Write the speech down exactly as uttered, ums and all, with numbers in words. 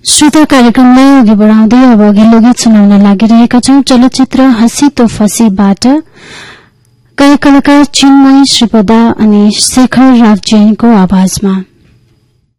श्रोता कार्यक्रमलाई अघि बढाउँदै अब अघिल्लो गीत सुनाउन लागिरहेका छौं। चलचित्र हसी तो फसीबाट गायक कलाकार चिन्मय श्रीपदा अनि शेखर राव जैनको आवाजमा।